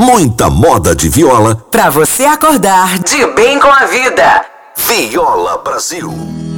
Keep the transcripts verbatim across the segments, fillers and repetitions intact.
muita moda de viola. Pra você acordar de bem com a vida. Viola Brasil.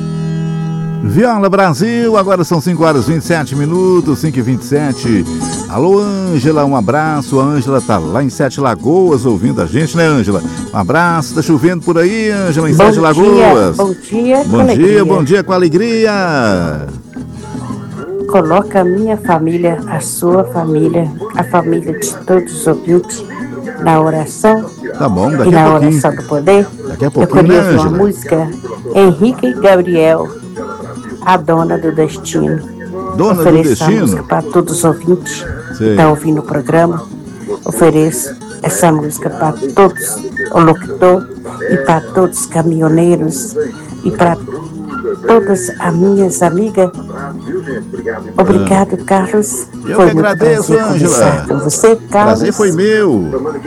Viola Brasil, agora são cinco horas e vinte e sete minutos, cinco e vinte e sete. Alô, Ângela, um abraço. A Ângela tá lá em Sete Lagoas ouvindo a gente, né, Ângela? Um abraço, tá chovendo por aí, Ângela, em bom Sete dia, Lagoas. Bom dia, bom com dia, alegria. bom dia com alegria. Coloca a minha família, a sua família, a família de todos os ouvintes na oração. Tá bom, daqui e a na pouquinho. oração do poder. Daqui a Eu pouquinho, né, conheço uma Ângela? música, Henrique e Gabriel, a dona do destino. Dona do Ofereço essa Destino? música para todos os ouvintes que Sei. estão ouvindo o programa. Ofereço essa música para todos, o locutor, e para todos os caminhoneiros, e para todas as minhas amigas. Obrigado, Carlos. Eu Foi que muito agradeço, prazer conversar Ângela. com você, Carlos. Prazer foi meu.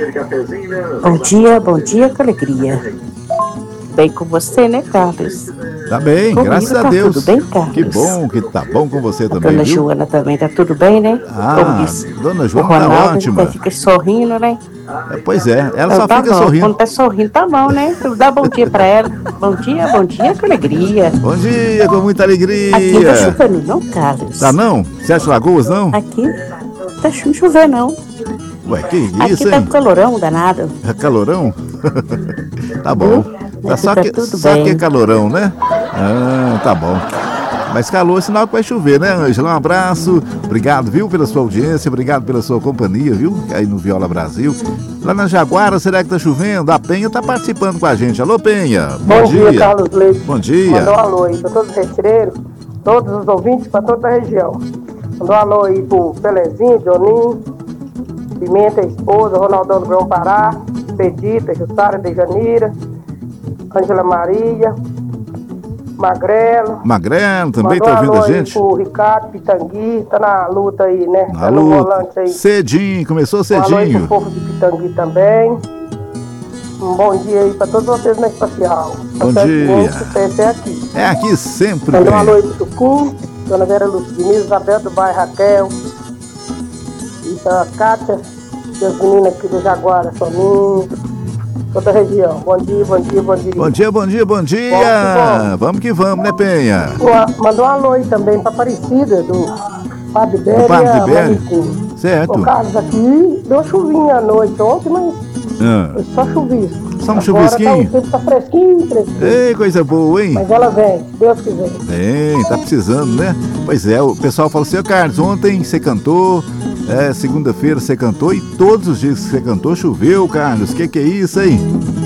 Bom dia, bom dia com alegria. Bem com você, né, Carlos? Tá bem, Comigo graças a tá Deus. tudo bem, Carlos? Que bom que tá bom com você também, Dona viu? Joana também tá tudo bem, né? Ah, Como disse, Dona o Joana tá Ronaldo ótima. até fica sorrindo, né? É, pois é, ela só tá fica bom. sorrindo. Quando tá sorrindo, tá bom, né? Tu dá bom dia pra ela. Bom dia, bom dia com alegria. Bom dia, com muita alegria. Aqui não tá chovendo não, Carlos. Tá não? Sete Lagoas não? Aqui tá chovendo não. Ué, que Aqui isso, tá hein? um calorão danado. É calorão? Tá bom. Tá só Tá que, tudo só bem. que é calorão, né? Ah, tá bom. Mas calor é sinal que vai chover, né, Ângela? Um abraço. Obrigado, viu, pela sua audiência. Obrigado pela sua companhia, viu? Aí no Viola Brasil. Lá na Jaguara, será que tá chovendo? A Penha tá participando com a gente. Alô, Penha. Bom, Bom dia, Carlos Leite. Bom dia. Mandou um alô aí para todos os retireiros, todos os ouvintes, para toda a região. Mandou um alô aí pro Pelezinho, Joninho, Pimenta, a esposa, Ronaldão do Grão Pará, Pedita, Jussara de Janira, Ângela Maria, Magrelo. Magrelo também Mandou tá um ouvindo alô a aí gente? pro Ricardo Pitangui, tá na luta aí, né? Na tá no luta. volante aí. Cedinho, começou Um alô aí pro cedinho. povo de Pitangui também. Um bom dia aí para todos vocês na Espacial. Bom Até dia. seguinte, sucesso é aqui. É aqui sempre, Mandou um alô Penha. aí pro Tucum, Dona Vera Lúcia Diniz, Isabel do bairro Raquel, e a Cátia, e as meninas aqui do Jaguara, Soninho, toda a região. Bom dia, bom dia, bom dia. Bom dia, bom dia, bom dia. Bom que bom. Vamos que vamos, né, Penha? Uma- Mandou um alô aí também pra Aparecida, do Padre Do Béria, Padre Béria. Manicum. Certo. O Carlos aqui deu uma chuvinha à noite ontem, mas Ah, foi só chuvinho. Só um Agora chuvisquinho? Tá, o tempo tá fresquinho, fresquinho. ei, coisa boa, hein? Mas ela vem, se Deus quiser. Tem, tá precisando, né? Pois é, o pessoal falou assim, ô Carlos, ontem você cantou, é, segunda-feira você cantou e todos os dias que você cantou choveu, Carlos. Que que é isso, hein?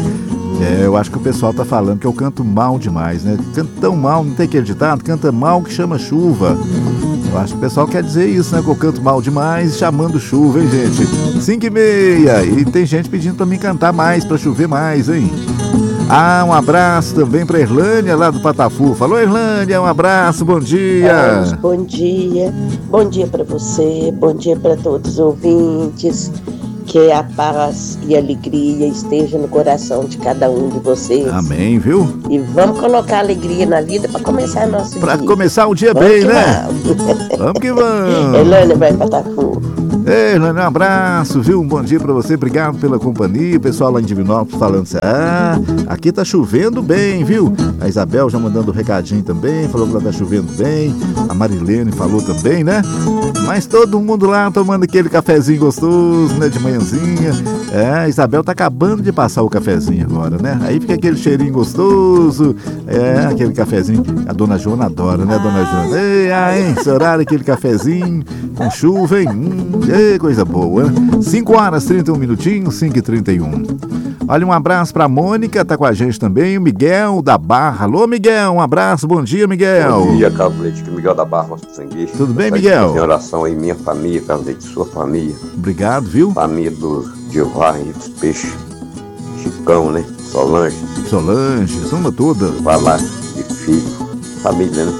É, eu acho que o pessoal tá falando que eu canto mal demais, né? Canto tão mal, não tem aquele ditado? Canta mal que chama chuva. Eu acho que o pessoal quer dizer isso, né? Que eu canto mal demais, chamando chuva, hein, gente? Cinco e meia. E tem gente pedindo pra mim cantar mais, pra chover mais, hein? Ah, um abraço também pra Irlânia, lá do Patafu. Falou, Irlânia, um abraço, bom dia. Carlos, bom dia. Bom dia para você, bom dia para todos os ouvintes. Que a paz e a alegria esteja no coração de cada um de vocês. Amém, viu? E vamos colocar alegria na vida para começar nosso Pra dia. começar o dia Vamos bem, que né? vamos. Vamos que vamos. Elânia vai para Tafu. Ei, Irlânia, um abraço, viu? Um bom dia pra você, obrigado pela companhia. O pessoal lá em Divinópolis falando assim, ah, aqui tá chovendo bem, viu? A Isabel já mandando um recadinho também, falou que lá tá chovendo bem. A Marilene falou também, né? Mas todo mundo lá tomando aquele cafezinho gostoso, né? De manhãzinha. É, a Isabel tá acabando de passar o cafezinho agora, né? Aí fica aquele cheirinho gostoso, é, aquele cafezinho. A dona Joana adora, né, dona Joana? Ei, ah, hein? Esse horário, aquele cafezinho com chuva, hein? Hum, ei, coisa boa. cinco horas, trinta e um minutinhos, cinco e trinta e um. Olha, um abraço pra Mônica, tá com a gente também, o Miguel da Barra. Alô, Miguel, um abraço, bom dia, Miguel. Bom dia, Carlos Leite, que Miguel da Barra, nosso sanguista. Tudo bem, Essa Miguel? Em oração aí, minha família, Carlos Leite, sua família. Obrigado, viu? Família do Jeová e dos Peixes, Chicão, né? Solange, Solange, turma toda. vai lá, de filho, família, né?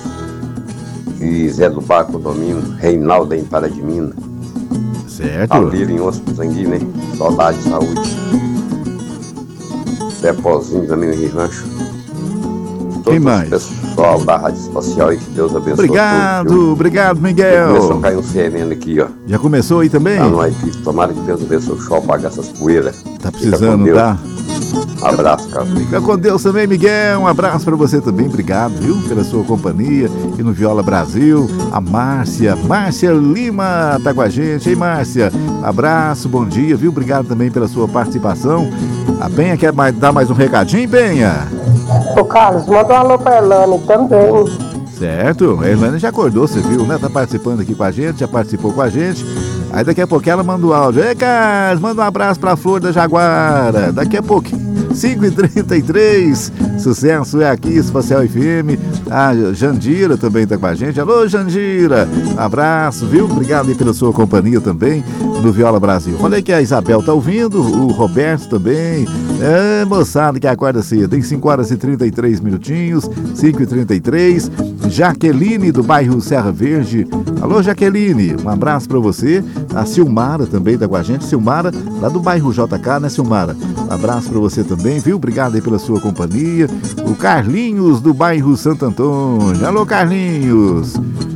E Zé do Bar, Condomínio, Reinaldo em Pará de Minas. Certo. Alira em Osso Sangue, né? Saudade, saúde. Zé Pozinho também no Rio Rancho. Quem mais? Pessoal da Rádio Espacial e que Deus abençoe. Obrigado, todos, obrigado, Miguel. Começou a cair um sereno aqui, ó. Já começou aí também? Tá no Aipim. Tomara que Deus abençoe o show, apagar essas poeiras. Tá precisando, tá? Um abraço, cara. Fica com Deus também, Miguel. Um abraço pra você também. Obrigado, viu? Pela sua companhia. E no Viola Brasil, a Márcia. Márcia Lima tá com a gente. Ei, Márcia. Abraço, bom dia, viu? Obrigado também pela sua participação. A Penha quer mais, dar mais um recadinho, Penha? Ô, Carlos, manda um alô pra Elane também. Certo. A Elane já acordou, você viu, né? Tá participando aqui com a gente, já participou com a gente. Aí daqui a pouquinho ela manda o áudio. Ei, Carlos, manda um abraço pra Flor da Jaguara. Daqui a pouquinho. cinco e trinta e três, sucesso é aqui, Espacial F M. A Jandira também tá com a gente. Alô, Jandira, abraço, viu? Obrigado aí pela sua companhia também no Viola Brasil. Olha aí que a Isabel tá ouvindo, o Roberto também. É, moçada que acorda cedo, em cinco horas e trinta e três minutinhos, cinco e trinta e três. Jaqueline do bairro Serra Verde. Alô, Jaqueline, um abraço pra você. A Silmara também tá com a gente. Silmara, lá do bairro J K, né, Silmara? Um abraço pra você também, viu? Obrigado aí pela sua companhia. O Carlinhos do bairro Santo Antônio. Alô, Carlinhos.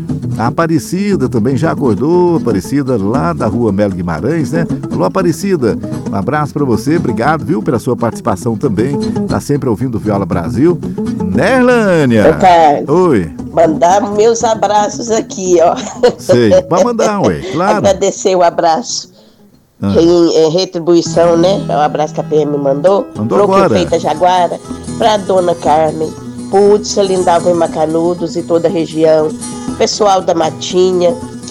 A Aparecida também já acordou. Aparecida lá da rua Melo Guimarães, né? Alô, Aparecida. Um abraço pra você. Obrigado, viu? Pela sua participação também. Tá sempre ouvindo o Viola Brasil. Nerlânia. Ô, Carlos. Oi. Mandar meus abraços aqui, ó. Sei. Pode mandar, ué. Claro. Agradecer o abraço. Ah. Em, em retribuição, né? O abraço que a P M me mandou. Mandou pro agora. prefeita Jaguara, pra dona Carmen, pro Hudson Lindalva em Macanudos e toda a região, pessoal da Matinha,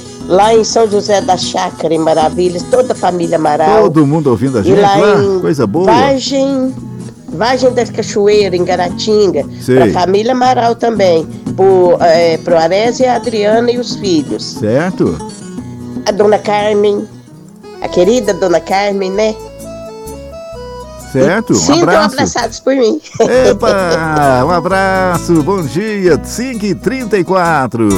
lá em São José da Chácara, em Maravilhas, toda a família Amaral. Todo mundo ouvindo a gente e lá lá. em Coisa boa. Vargem, Vargem da Cachoeira, em Garatinga, Sei. pra família Amaral também, pro, é, pro Arésio, a Adriana e os filhos. Certo. A dona Carmen, a querida dona Carmen, né? Certo, um Sintam abraço. abraçados por mim. Epa, um abraço, bom dia, cinco e trinta e quatro.